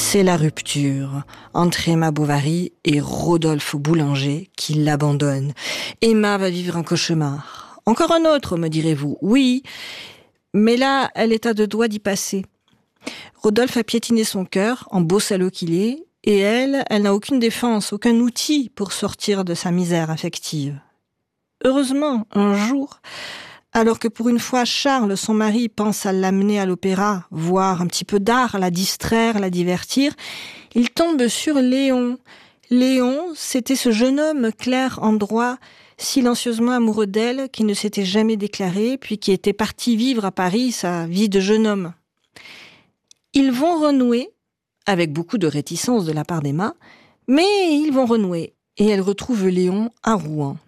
C'est la rupture entre Emma Bovary et Rodolphe Boulanger qui l'abandonne. Emma va vivre un cauchemar. Encore un autre, me direz-vous. Oui, mais là, elle est à deux doigts d'y passer. Rodolphe a piétiné son cœur, en beau salaud qu'il est, et elle n'a aucune défense, aucun outil pour sortir de sa misère affective. Heureusement, un jour, alors que pour une fois Charles, son mari, pense à l'amener à l'opéra, voir un petit peu d'art, la distraire, la divertir, il tombe sur Léon. Léon, c'était ce jeune homme clair en droit, silencieusement amoureux d'elle, qui ne s'était jamais déclaré, puis qui était parti vivre à Paris sa vie de jeune homme. Ils vont renouer, avec beaucoup de réticence de la part d'Emma, mais ils vont renouer, et elle retrouve Léon à Rouen.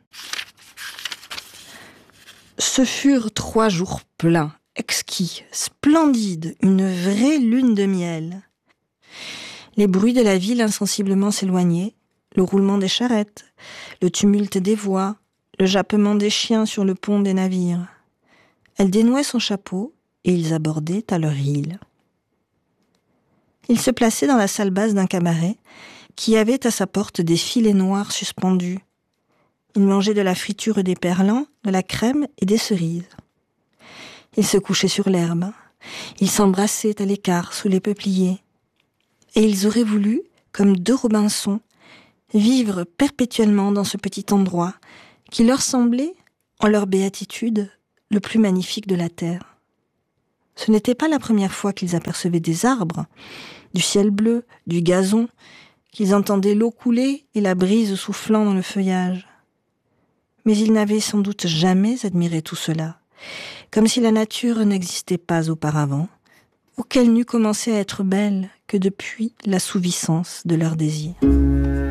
Ce furent 3 jours pleins, exquis, splendides, une vraie lune de miel. Les bruits de la ville insensiblement s'éloignaient, le roulement des charrettes, le tumulte des voix, le jappement des chiens sur le pont des navires. Elle dénouait son chapeau et ils abordaient à leur île. Ils se plaçaient dans la salle basse d'un cabaret qui avait à sa porte des filets noirs suspendus. Ils mangeaient de la friture des perlans, de la crème et des cerises. Ils se couchaient sur l'herbe. Ils s'embrassaient à l'écart sous les peupliers. Et ils auraient voulu, comme 2 Robinson, vivre perpétuellement dans ce petit endroit qui leur semblait, en leur béatitude, le plus magnifique de la terre. Ce n'était pas la première fois qu'ils apercevaient des arbres, du ciel bleu, du gazon, qu'ils entendaient l'eau couler et la brise soufflant dans le feuillage. Mais ils n'avaient sans doute jamais admiré tout cela, comme si la nature n'existait pas auparavant, ou qu'elle n'eût commencé à être belle que depuis l'assouvissance de leur désir.